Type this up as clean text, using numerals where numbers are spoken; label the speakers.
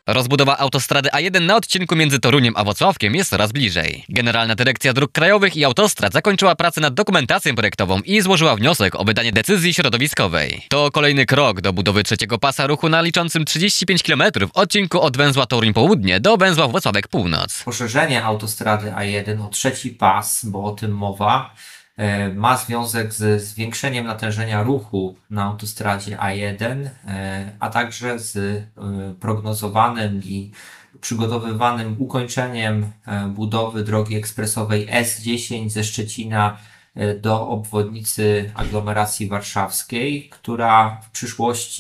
Speaker 1: Rozbudowa autostrady A1 na odcinku między Toruniem a Włocławkiem jest coraz bliżej. Generalna Dyrekcja Dróg Krajowych i Autostrad zakończyła pracę nad dokumentacją projektową i złożyła wniosek o wydanie decyzji środowiskowej. To kolejny krok do budowy trzeciego pasa ruchu na liczącym 35 km w odcinku od węzła Toruń Południe do węzła Włocławek Północ.
Speaker 2: Poszerzenie autostrady A1 o trzeci pas, bo o tym mowa, ma związek z zwiększeniem natężenia ruchu na autostradzie A1, a także z prognozowanym i przygotowywanym ukończeniem budowy drogi ekspresowej S10 ze Szczecina do obwodnicy aglomeracji warszawskiej, która w przyszłości